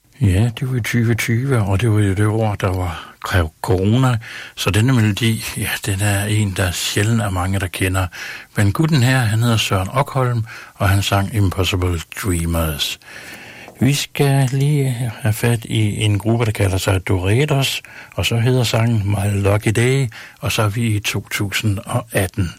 Ja, det var i 2020, og det var jo det år, der var corona. Så denne melodi, ja, den er en, der sjældent er mange, der kender. Men gutten her, han hedder Søren Okholm, og han sang Impossible Dreamers. Vi skal lige have fat i en gruppe, der kalder sig Doredos, og så hedder sangen My Lucky Day, og så er vi i 2018.